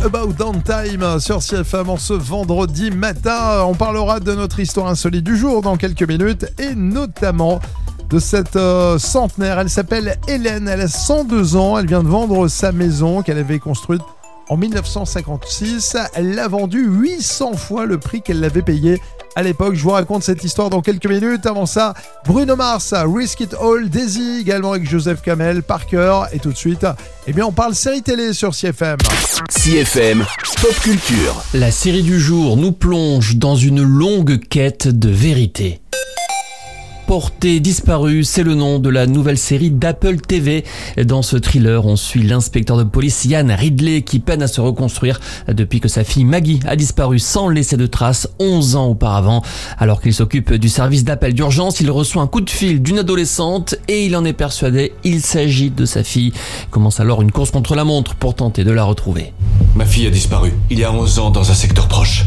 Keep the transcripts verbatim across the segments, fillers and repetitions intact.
About Downtime sur C F M en ce vendredi matin. On parlera de notre histoire insolite du jour dans quelques minutes et notamment de cette euh, centenaire. Elle s'appelle Hélène, elle a cent deux ans, elle vient de vendre sa maison qu'elle avait construite en dix-neuf cent cinquante-six. Elle l'a vendue huit cents fois le prix qu'elle l'avait payé à l'époque. Je vous raconte cette histoire dans quelques minutes. Avant ça, Bruno Mars, Risk It All, Daisy, également avec Joseph Kamel, Parker. Et tout de suite, eh bien, on parle série télé sur C F M. C F M, Pop Culture. La série du jour nous plonge dans une longue quête de vérité. Portée disparue, c'est le nom de la nouvelle série d'Apple T V. Dans ce thriller, on suit l'inspecteur de police Ian Ridley qui peine à se reconstruire depuis que sa fille Maggie a disparu sans laisser de traces onze ans auparavant. Alors qu'il s'occupe du service d'appel d'urgence, il reçoit un coup de fil d'une adolescente et il en est persuadé, il s'agit de sa fille. Commence alors une course contre la montre pour tenter de la retrouver. Ma fille a disparu, il y a onze ans dans un secteur proche.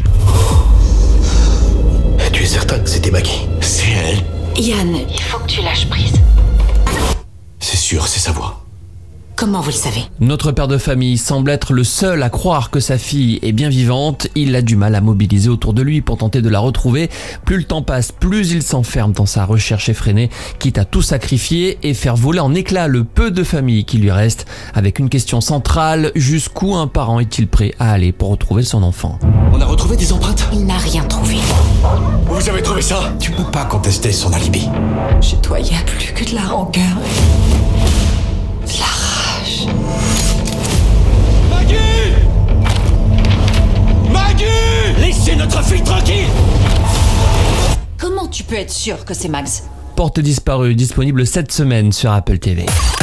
Tu es certain que c'était Maggie? C'est elle. Yann, il faut que tu lâches prise. C'est sûr, c'est sa voix. Comment vous le savez? Notre père de famille semble être le seul à croire que sa fille est bien vivante. Il a du mal à mobiliser autour de lui pour tenter de la retrouver. Plus le temps passe, plus il s'enferme dans sa recherche effrénée, quitte à tout sacrifier et faire voler en éclats le peu de famille qui lui reste. Avec une question centrale, jusqu'où un parent est-il prêt à aller pour retrouver son enfant? On a retrouvé des empreintes? Il n'a rien trouvé. Vous avez trouvé ça? Tu peux pas contester son alibi. Chez toi, il n'y a plus que de la rancœur. De la rage. Maggie! Maggie! Laissez notre fille tranquille! Comment tu peux être sûr que c'est Max? Porte disparue, disponible cette semaine sur Apple T V.